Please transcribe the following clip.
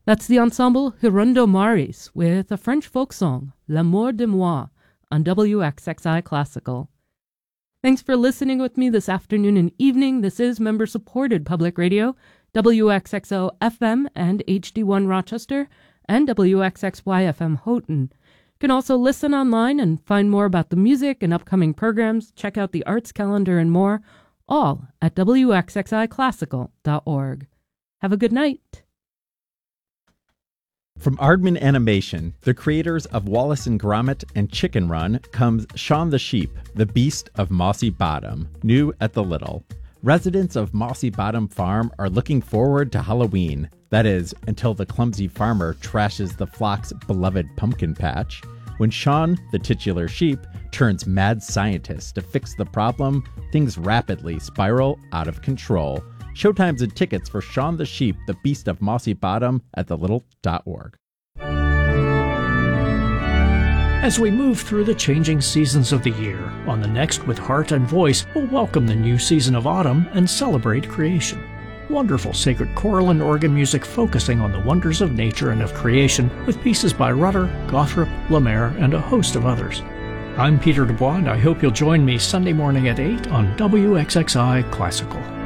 That's the ensemble Hirundo Maris with a French folk song, L'amour de moi, on WXXI Classical. Thanks for listening with me this afternoon and evening. This is member-supported public radio, WXXO FM and HD1 Rochester, and WXXY FM Houghton. You can also listen online and find more about the music and upcoming programs, check out the arts calendar and more, all at WXXIClassical.org. Have a good night. From Aardman Animation, the creators of Wallace and Gromit and Chicken Run, comes Shaun the Sheep, the Beast of Mossy Bottom, new at the Little. Residents of Mossy Bottom Farm are looking forward to Halloween. That is, until the clumsy farmer trashes the flock's beloved pumpkin patch. When Shaun, the titular sheep, turns mad scientist to fix the problem, things rapidly spiral out of control. Showtimes and tickets for Shaun the Sheep, the Beast of Mossy Bottom at thelittle.org. As we move through the changing seasons of the year, on the Next with Heart and Voice, we'll welcome the new season of autumn and celebrate creation. Wonderful sacred choral and organ music focusing on the wonders of nature and of creation, with pieces by Rutter, Gothrop, Lemaire, and a host of others. I'm Peter Dubois, and I hope you'll join me Sunday morning at 8 on WXXI Classical.